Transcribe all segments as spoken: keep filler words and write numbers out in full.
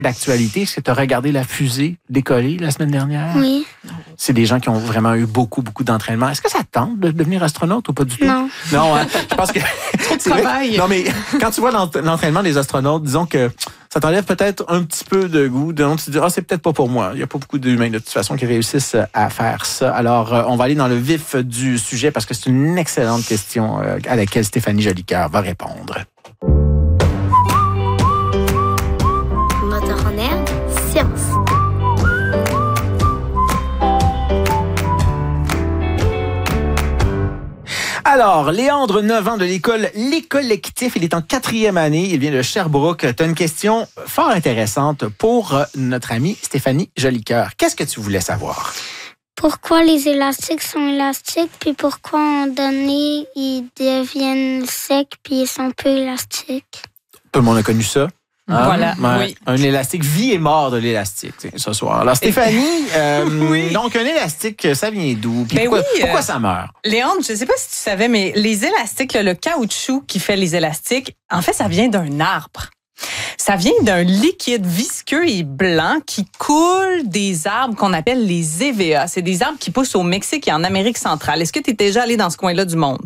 d'actualité. Est-ce que tu as regardé la fusée décoller la semaine dernière? Oui. C'est des gens qui ont vraiment eu beaucoup, beaucoup d'entraînement. Est-ce que ça te tente de devenir astronaute ou pas du tout? Non. Non, hein? Je pense que... Trop de travail. Non, mais quand tu vois l'entraînement des astronautes, disons que ça t'enlève peut-être un petit peu de goût. Donc, tu te dis, ah, c'est peut-être pas pour moi. Il n'y a pas beaucoup d'humains, de toute façon, qui réussissent à faire ça. Alors, on va aller dans le vif du sujet parce que c'est une excellente question à laquelle Stéphanie Jolicoeur va répondre. Moteur en herbe, science. Alors, Léandre, neuf ans de l'école Les Collectifs, il est en quatrième année, il vient de Sherbrooke. Tu as une question fort intéressante pour notre amie Stéphanie Jolicoeur. Qu'est-ce que tu voulais savoir? Pourquoi les élastiques sont élastiques, puis pourquoi, à un moment donné, ils deviennent secs, puis ils sont peu élastiques? Tout le monde a connu ça. Hein? Voilà, Ouais. oui. Un élastique, vie et mort de l'élastique, ce soir. Alors, Stéphanie, euh, Oui. donc un élastique, ça vient d'où? Puis Ben pourquoi, oui, pourquoi euh, ça meurt? Léandre, je ne sais pas si tu savais, mais les élastiques, là, le caoutchouc qui fait les élastiques, en fait, ça vient d'un arbre. Ça vient d'un liquide visqueux et blanc qui coule des arbres qu'on appelle les hévéas. C'est des arbres qui poussent au Mexique et en Amérique centrale. Est-ce que tu es déjà allé dans ce coin-là du monde?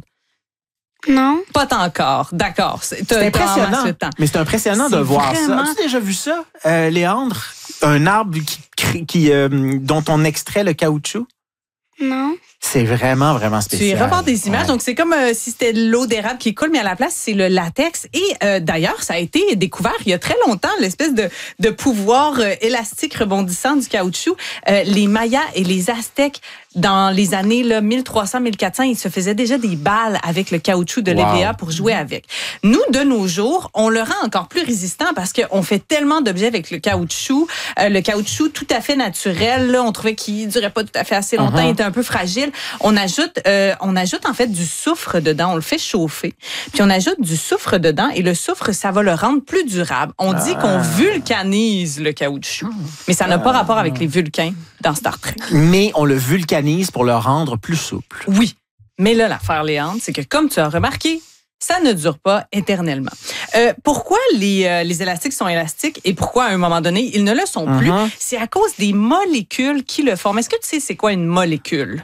Non. Pas encore. D'accord. C'est C'est impressionnant. Mais c'est impressionnant de C'est voir vraiment... ça. As-tu déjà vu ça, euh, Léandre? Un arbre qui, crée- qui, euh, dont on extrait le caoutchouc? Non. C'est vraiment, vraiment Tu spécial. y revoir des images. Ouais. Donc, c'est comme euh, si c'était de l'eau d'érable qui coule, mais à la place, c'est le latex. Et euh, d'ailleurs, ça a été découvert il y a très longtemps, l'espèce de, de pouvoir euh, élastique rebondissant du caoutchouc. Euh, les Mayas et les Aztèques, dans les années là, mille trois cents, mille quatre cents, ils se faisaient déjà des balles avec le caoutchouc de Wow. l'hévéa pour jouer avec. Nous, de nos jours, on le rend encore plus résistant parce qu'on fait tellement d'objets avec le caoutchouc. Euh, le caoutchouc tout à fait naturel, là, on trouvait qu'il durait pas tout à fait assez longtemps, Uh-huh. il était un peu fragile. On ajoute, euh, on ajoute en fait du soufre dedans, on le fait chauffer, puis on ajoute du soufre dedans et le soufre, ça va le rendre plus durable. On dit Ah. qu'on vulcanise le caoutchouc, mais ça n'a pas rapport avec les Vulcains dans Star Trek. Mais on le vulcanise pour le rendre plus souple. Oui, mais là, l'affaire, Léandre, c'est que comme tu as remarqué, ça ne dure pas éternellement. Euh, pourquoi les, euh, les élastiques sont élastiques et pourquoi, à un moment donné, ils ne le sont plus? Uh-huh. C'est à cause des molécules qui le forment. Est-ce que tu sais c'est quoi une molécule?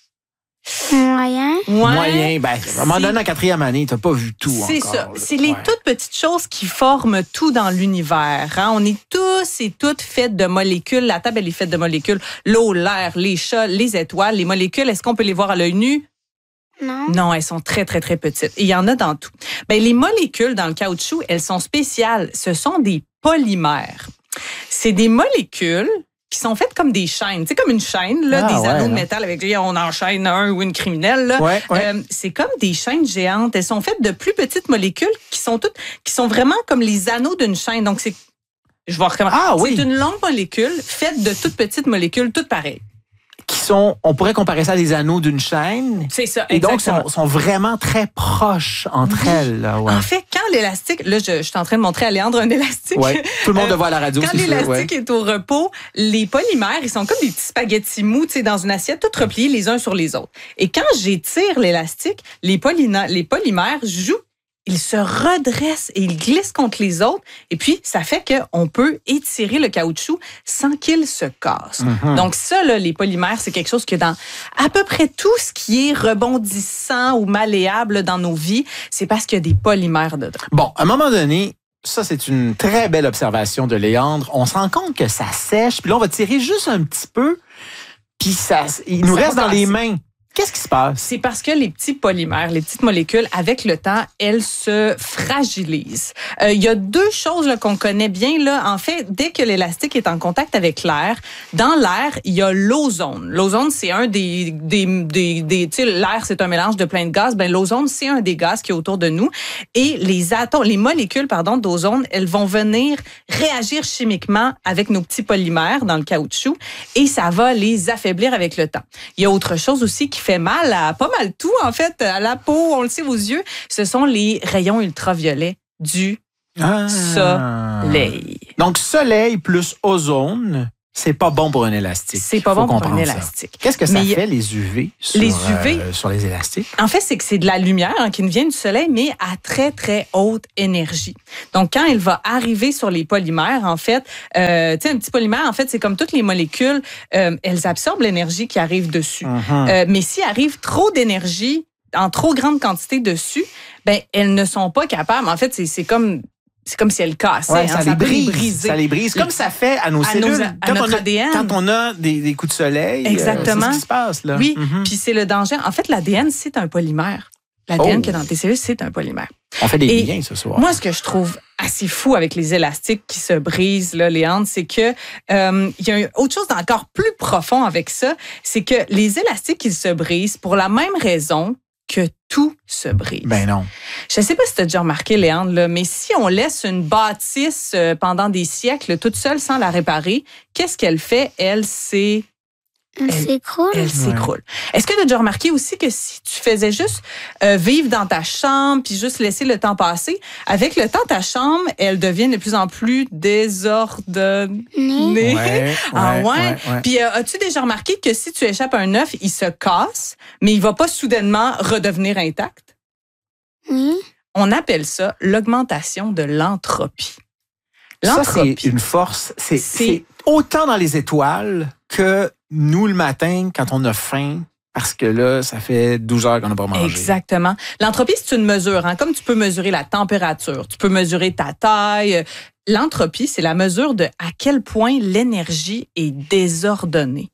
Moyen. Ouais. Moyen, ben, à un moment donné, en quatrième année, t'as pas vu tout C'est encore, ça. là. C'est les Ouais. toutes petites choses qui forment tout dans l'univers. Hein? On est tous et toutes faites de molécules. La table, elle est faite de molécules. L'eau, l'air, les chats, les étoiles. Les molécules, est-ce qu'on peut les voir à l'œil nu? Non. Non, elles sont très, très, très petites. Et il y en a dans tout. Ben, les molécules dans le caoutchouc, elles sont spéciales. Ce sont des polymères. C'est des molécules qui sont faites comme des chaînes. C'est comme une chaîne, là, Ah, des ouais, anneaux de là. métal avec lesquels on enchaîne un ou une criminelle. Là. Ouais, ouais. Euh, c'est comme des chaînes géantes. Elles sont faites de plus petites molécules qui sont toutes, qui sont vraiment comme les anneaux d'une chaîne. Donc, c'est, je vais recommencer. Ah, oui. C'est une longue molécule faite de toutes petites molécules, toutes pareilles. Qui sont, on pourrait comparer ça à des anneaux d'une chaîne. C'est ça, Et donc, exactement. sont, sont vraiment très proches entre Oui. elles. Là, ouais. En fait, quand l'élastique, là, je, je suis en train de montrer à Léandre un élastique. Ouais. Tout le monde Euh, le voit à la radio, Quand c'est sûr. l'élastique Ouais. est au repos, les polymères, ils sont comme des petits spaghettis mous, tu sais, dans une assiette, tout repliés les uns sur les autres. Et quand j'étire l'élastique, les, polyna- les polymères jouent, ils se redressent et ils glissent contre les autres. Et puis, ça fait qu'on peut étirer le caoutchouc sans qu'il se casse. Mhm. Donc ça, là, les polymères, c'est quelque chose que dans à peu près tout ce qui est rebondissant ou malléable dans nos vies, c'est parce qu'il y a des polymères dedans. Bon, à un moment donné, ça, c'est une très belle observation de Léandre. On se rend compte que ça sèche, puis là, on va tirer juste un petit peu, puis ça, il nous Ça reste va dans les passer. mains. Qu'est-ce qui se passe? C'est parce que les petits polymères, les petites molécules, avec le temps, elles se fragilisent. Euh, il y a deux choses là, qu'on connaît bien. Là. En fait, dès que l'élastique est en contact avec l'air, dans l'air, il y a l'ozone. L'ozone, c'est un des... des, des, des tu sais, l'air, c'est un mélange de plein de gaz. Ben, l'ozone, c'est un des gaz qui est autour de nous. Et les atomes, les molécules pardon, d'ozone, elles vont venir réagir chimiquement avec nos petits polymères dans le caoutchouc et ça va les affaiblir avec le temps. Il y a autre chose aussi qui fait mal à pas mal tout, en fait, à la peau, on le sait, aux yeux. Ce sont les rayons ultraviolets du Ah. soleil. Donc, soleil plus ozone c'est pas bon pour un élastique. C'est pas Faut bon pour un comprendre élastique. ça. Qu'est-ce que ça Mais fait, les U V, sur, les U V euh, sur les élastiques? En fait, c'est que c'est de la lumière hein, qui nous vient du soleil, mais à très, très haute énergie. Donc, quand elle va arriver sur les polymères, en fait, euh, tu sais, un petit polymère, en fait, c'est comme toutes les molécules, euh, elles absorbent l'énergie qui arrive dessus. Mm-hmm. Euh, mais s'il arrive trop d'énergie, en trop grande quantité dessus, ben elles ne sont pas capables. En fait, c'est, c'est comme... C'est comme si elle cassait. Ouais, hein, ça, ça les peut les brise, briser. ça les brise. Comme ça fait à nos À cellules. nos- à quand, notre on a, A D N. quand on a des, des coups de soleil, Exactement. euh, c'est ce qui se passe. Là. Oui, Mm-hmm. puis c'est le danger. En fait, l'A D N, c'est un polymère. L'A D N Oh. qui est dans tes cellules, c'est un polymère. On fait des Et liens ce soir. Moi, ce que je trouve assez fou avec les élastiques qui se brisent, là, Léandre, c'est que euh, il y a autre chose d'encore plus profond avec ça, c'est que les élastiques, ils se brisent pour la même raison que tout se brise. Ben non. Je ne sais pas si tu as déjà remarqué, Léandre, là, mais si on laisse une bâtisse euh, pendant des siècles toute seule sans la réparer, qu'est-ce qu'elle fait? Elle, c'est... Elle Elle- s'écroule. Elle s'écroule. Est-ce que tu as déjà remarqué aussi que si tu faisais juste euh, vivre dans ta chambre puis juste laisser le temps passer, avec le temps, ta chambre, elle devient de plus en plus désordonnée. Né. Ouais, Ah ouais? ouais, ouais. Puis euh, as-tu déjà remarqué que si tu échappes un œuf, il se casse, mais il va pas soudainement redevenir intact? Oui. On appelle ça l'augmentation de l'entropie. Ça, L'entropie. c'est une force. C'est, C'est- c'est autant dans les étoiles que nous, le matin, quand on a faim, parce que là, ça fait douze heures qu'on n'a pas mangé. Exactement. L'entropie, c'est une mesure. Hein? Comme tu peux mesurer la température, tu peux mesurer ta taille. L'entropie, c'est la mesure de à quel point l'énergie est désordonnée.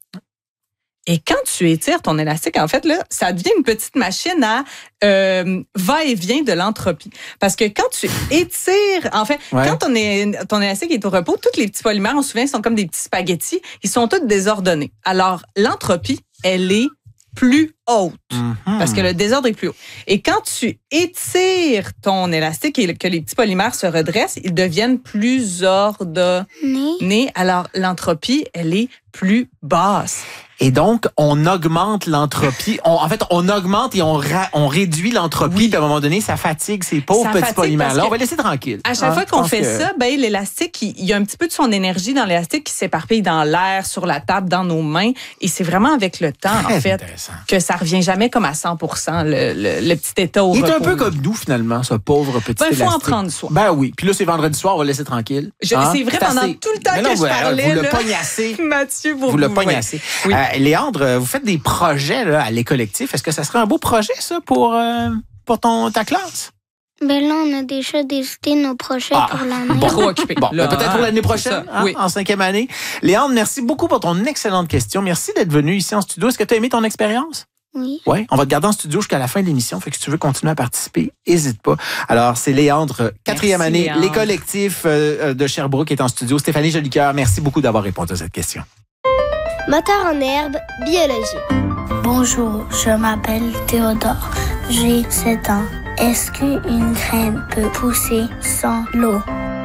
Et quand tu étires ton élastique, en fait, là, ça devient une petite machine à euh, va-et-vient de l'entropie. Parce que quand tu étires, en fait, Ouais. quand ton, é- ton élastique est au repos, tous les petits polymères, on se souvient, sont comme des petits spaghettis. Ils sont tous désordonnés. Alors, l'entropie, elle est plus haute. Mhm. Parce que le désordre est plus haut. Et quand tu étires ton élastique et que les petits polymères se redressent, ils deviennent plus ordonnés. Né. Alors, l'entropie, elle est plus basse. Et donc, on augmente l'entropie. On, en fait, on augmente et on, ra- on réduit l'entropie. Oui. Puis à un moment donné, ça fatigue ces pauvres Ça petits fatigue polymères-là. parce On va les laisser tranquilles. À chaque Hein, fois je qu'on pense fait que- ça, ben l'élastique, il il y a un petit peu de son énergie dans l'élastique qui s'éparpille dans l'air, sur la table, dans nos mains. Et c'est vraiment avec le temps, Très en fait, intéressant. que ça revient jamais comme à cent pour cent, le, le, le petit état au Il est un repos. peu comme nous, finalement, ce pauvre petit Ben, il faut en élastique. prendre soin. Ben oui. Puis là, c'est vendredi soir, on va le laisser tranquille. Je- Hein? c'est vrai, C'est pendant assez. tout le temps Mais que non, je ouais, parlais, Vous le là. pognassez. Mathieu, Vous le ouais. pognassez. Oui. Euh, Léandre, euh, vous faites des projets là, à l'écollectif. Est-ce que ça serait un beau projet, ça, pour, euh, pour ton, ta classe? Ben là, on a déjà décidé nos projets Ah, pour l'année. bon. Trop occupé. Bon, Là, ben, peut-être pour hein, l'année c'est prochaine, ça. hein, Oui. en cinquième année. Léandre, merci beaucoup pour ton excellente question. Merci d'être venu ici en studio. Est-ce que tu as aimé ton expérience? Oui. Oui, on va te garder en studio jusqu'à la fin de l'émission. Fait que si tu veux continuer à participer, n'hésite pas. Alors, c'est Léandre, quatrième Merci, année, Léandre. les collectifs euh, de Sherbrooke qui est en studio. Stéphanie Jolicoeur, merci beaucoup d'avoir répondu à cette question. Moteur en herbe, biologie. Bonjour, je m'appelle Théodore. J'ai sept ans. Est-ce qu'une graine peut pousser sans l'eau?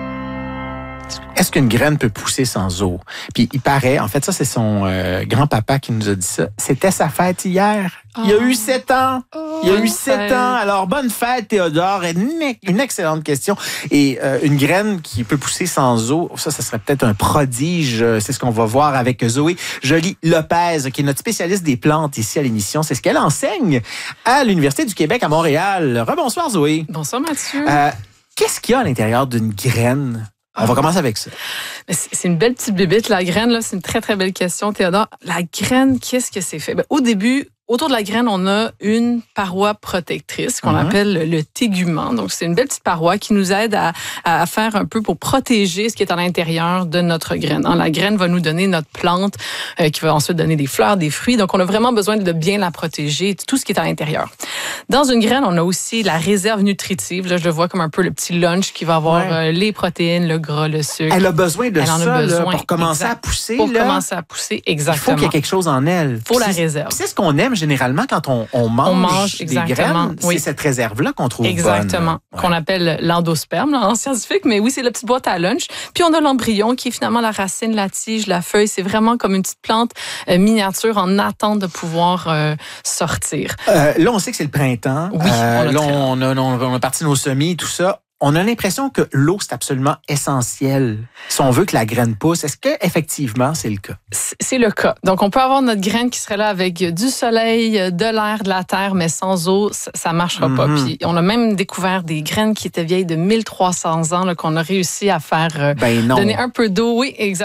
Est-ce qu'une graine peut pousser sans eau? Puis il paraît, en fait, ça c'est son euh, grand-papa qui nous a dit ça. C'était sa fête hier. Il a Oh. eu sept ans. Il a Bonne eu sept fête. ans. Alors, bonne fête, Théodore. Une, une excellente question. Et euh, une graine qui peut pousser sans eau, ça, ça serait peut-être un prodige. Euh, C'est ce qu'on va voir avec Zoé Joly-Lopez, qui est notre spécialiste des plantes ici à l'émission. C'est ce qu'elle enseigne à l'Université du Québec à Montréal. Rebonsoir, Zoé. Bonsoir, Mathieu. Euh, Qu'est-ce qu'il y a à l'intérieur d'une graine? On va commencer avec ça. Mais C'est c'est une belle petite bébite. La graine, là, c'est une très, très belle question, Théodore. La graine, qu'est-ce que c'est fait? Ben, au début, autour de la graine, on a une paroi protectrice qu'on Mhm. appelle le, le tégument. Donc, c'est une belle petite paroi qui nous aide à, à faire un peu pour protéger ce qui est à l'intérieur de notre graine. Hein, la graine va nous donner notre plante euh, qui va ensuite donner des fleurs, des fruits. Donc, on a vraiment besoin de bien la protéger, tout ce qui est à l'intérieur. Dans une graine, on a aussi la réserve nutritive. Là, je le vois comme un peu le petit lunch qui va avoir Ouais. euh, les protéines, le gras, le sucre. Elle a besoin de Elle en a ça là, besoin, pour commencer exact. à pousser. Pour là. commencer à pousser, Il faut exactement. qu'il y ait quelque chose en elle. Faut la Puis c'est- réserve. puis C'est ce qu'on aime généralement quand on, on mange, On mange, des exactement, graines. oui. C'est cette réserve-là qu'on trouve Exactement, bonne. qu'on appelle l'endosperme là, en scientifique, mais oui, c'est la petite boîte à lunch. Puis on a l'embryon qui est finalement la racine, la tige, la feuille. C'est vraiment comme une petite plante euh, miniature en attente de pouvoir euh, sortir. Euh, là, on sait que c'est le printemps. Oui, on a là, très on a, on a- on a parti nos semis, tout ça. on a l'impression que l'eau, c'est absolument essentiel si on veut que la graine pousse. Est-ce que effectivement c'est le cas? C'est le cas. Donc, on peut avoir notre graine qui serait là avec du soleil, de l'air, de la terre, mais sans eau, ça ne marchera mm-hmm. pas. Puis, on a même découvert des graines qui étaient vieilles de mille trois cents ans, là, qu'on a réussi à faire euh, ben non. donner un peu d'eau. Oui, exactement.